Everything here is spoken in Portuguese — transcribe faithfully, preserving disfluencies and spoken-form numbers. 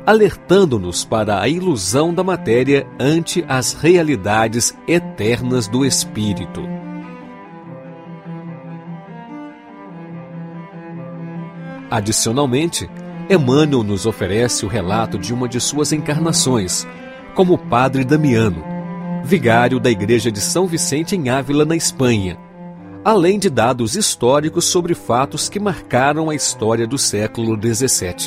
alertando-nos para a ilusão da matéria ante as realidades eternas do Espírito. Adicionalmente, Emmanuel nos oferece o relato de uma de suas encarnações, como o Padre Damiano, vigário da Igreja de São Vicente em Ávila, na Espanha, além de dados históricos sobre fatos que marcaram a história do século dezessete.